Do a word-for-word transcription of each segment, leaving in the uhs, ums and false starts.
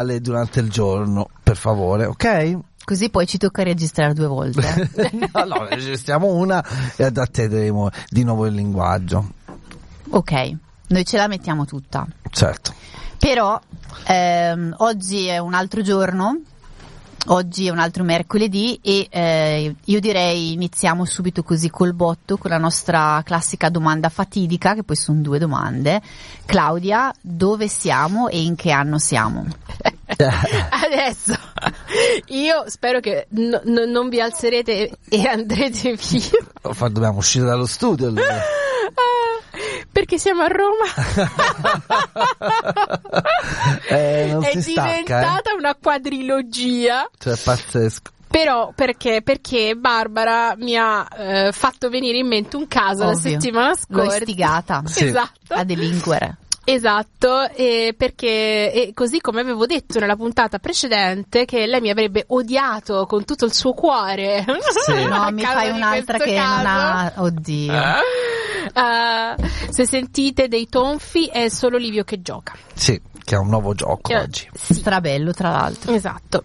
durante il giorno, per favore, ok? Così poi ci tocca registrare due volte. No, no, registriamo una e adatteremo di nuovo il linguaggio. Ok, noi ce la mettiamo tutta. Certo. Però ehm, oggi è un altro giorno, oggi è un altro mercoledì e eh, io direi iniziamo subito così col botto con la nostra classica domanda fatidica, che poi sono due domande. Claudia, dove siamo e in che anno siamo? Adesso io spero che n- n- non vi alzerete e andrete via. Dobbiamo uscire dallo studio allora. Perché siamo a Roma. eh, non è si diventata stacca, eh? una quadrilogia. Cioè, pazzesco. Però perché? Perché Barbara mi ha eh, fatto venire in mente un caso Ovvio. la settimana scorsa. L'ho istigata Sì. Esatto. a delinquere. Esatto, e perché e così come avevo detto nella puntata precedente che lei mi avrebbe odiato con tutto il suo cuore. Sì. No, A mi causa fai di un'altra questo che non ha... caso. Oddio. Uh, se sentite dei tonfi è solo Livio che gioca. Sì, che è un nuovo gioco Che- oggi. Sì, Strabello, tra l'altro. esatto.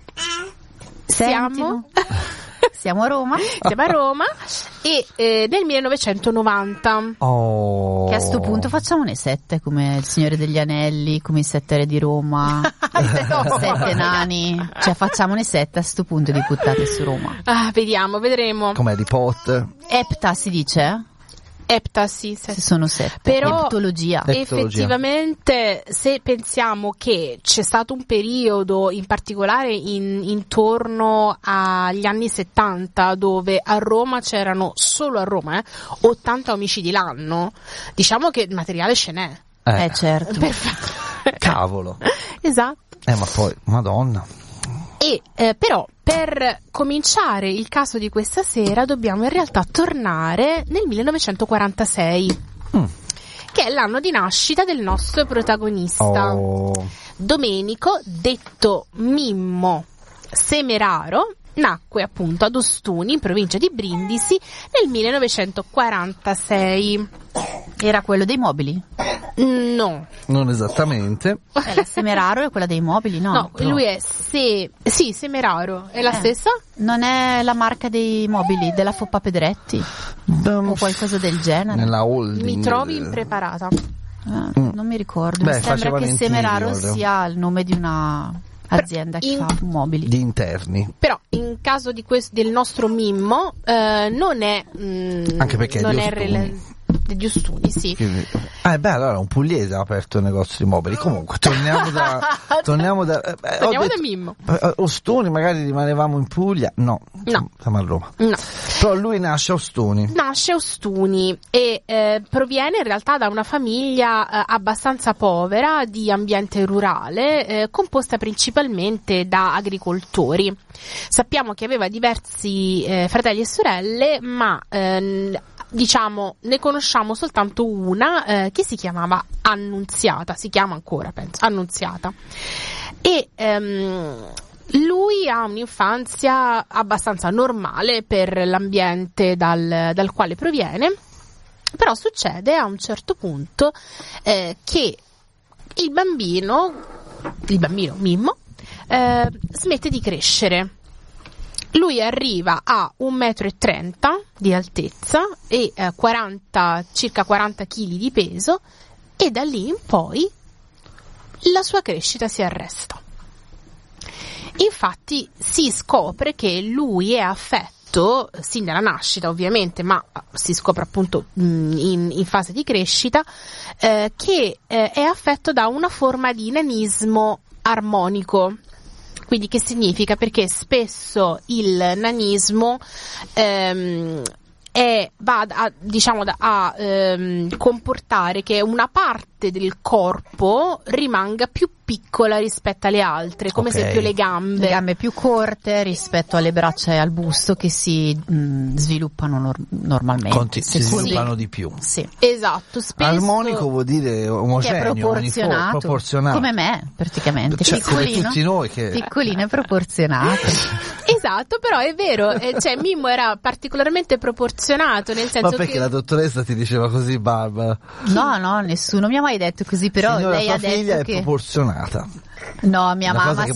Siamo Sentilo. Siamo a Roma. siamo a Roma e eh, nel millenovecentonovanta. Oh. Che a sto punto facciamo ne sette, come il Signore degli Anelli, come i sette re di Roma, No. sette nani. Cioè facciamone sette a sto punto di puttate su Roma. Ah, vediamo, vedremo. Come Harry Potter. Epta si dice? Epta, sì, sì. Se sono sette. Però- Eptologia. Eh. Effettivamente, se pensiamo che c'è stato un periodo, in particolare in, intorno agli anni settanta, dove a Roma c'erano, solo a Roma, eh, ottanta omicidi l'anno, diciamo che il materiale ce n'è. Eh, Eh certo. Per fa- cavolo. Esatto. Eh, ma poi, madonna. E eh, però per cominciare il caso di questa sera dobbiamo in realtà tornare nel millenovecentoquarantasei, Mm. che è l'anno di nascita del nostro protagonista. Oh. Domenico, detto Mimmo Semeraro, nacque appunto ad Ostuni, in provincia di Brindisi, nel millenovecentoquarantasei. Era quello dei mobili? No, Non esattamente. Eh, la Semeraro è quella dei mobili, no? no, lui è Se... sì, Semeraro, è la Eh. stessa? Non è la marca dei mobili della Foppa Pedretti? O qualcosa del genere? Nella holding. Mi trovi impreparata. Ah, Mm. non mi ricordo. Beh, mi sembra faceva che Valentini, Semeraro guarda. sia il nome di una azienda che in- fa mobili. Di interni. Però in caso di questo, del nostro Mimmo eh, non è mm, Anche perché è non di è Ostuni. rele- degli Ostuni, sì. Quindi- Ah, beh, allora un pugliese ha aperto il negozio di mobili. Comunque, torniamo da. torniamo da. eh, beh, ho Torniamo detto- da Mimmo. eh, Ostuni, magari rimanevamo in Puglia. No, No. siamo a Roma. No. Però lui nasce a Ostuni. Nasce a Ostuni e eh, proviene in realtà da una famiglia eh, abbastanza povera di ambiente rurale, eh, composta principalmente da agricoltori. Sappiamo che aveva diversi eh, fratelli e sorelle, ma ehm, diciamo ne conosciamo soltanto una eh, che si chiamava Annunziata, si chiama ancora, penso, Annunziata. E ehm, lui ha un'infanzia abbastanza normale per l'ambiente dal, dal quale proviene, però succede a un certo punto eh, che il bambino, il bambino Mimmo, eh, smette di crescere. Lui arriva a un metro e trenta di altezza e eh, quaranta, circa quaranta chili di peso, e da lì in poi la sua crescita si arresta. Infatti si scopre che lui è affetto, sin dalla nascita ovviamente, ma si scopre appunto mh, in, in fase di crescita, eh, che eh, è affetto da una forma di nanismo armonico. Quindi che significa? Perché spesso il nanismo ehm, è, va a, diciamo da, a ehm, comportare che una parte del corpo rimanga più piccola rispetto alle altre, come Ok. esempio le gambe. Le gambe più corte rispetto alle braccia e al busto che si mh, sviluppano nor- normalmente. Conti- si Secondo- sviluppano di più. Sì. Esatto, spesso Armonico vuol dire Che è omogeneo, proporzionato, uniforme, proporzionato. come me praticamente, Cioè, come piccolino, tutti noi che piccolino e proporzionato. Esatto, però è vero, eh, cioè Mimmo era particolarmente proporzionato, nel senso Ma perché che la dottoressa ti diceva così, Barbara? No, no, nessuno mi ha mai detto così, però Signora, lei sua ha figlia detto è che proporzionata. no, mia Una cosa mamma che